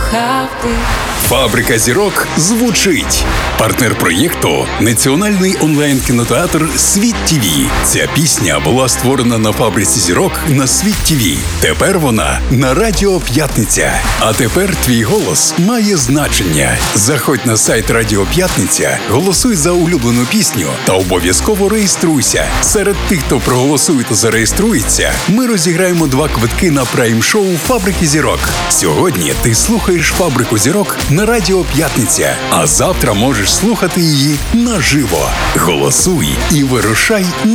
кохав ти. Фабрика зірок звучить. Партнер проєкту – національний онлайн-кінотеатр «Світ ТІВІ». Ця пісня була створена на Фабриці зірок на «Світ ТІВІ». Тепер вона на Радіо П'ятниця. А тепер твій голос має значення. Заходь на сайт Радіо П'ятниця, голосуй за улюблену пісню та обов'язково реєструйся. Серед тих, хто проголосує та зареєструється, ми розіграємо 2 квитки на прайм-шоу «Фабрики зірок». Сьогодні ти слухаєш «Фабрику зірок» на Радіо П'ятниця, а завтра можеш слухати її наживо. Голосуй і вирушай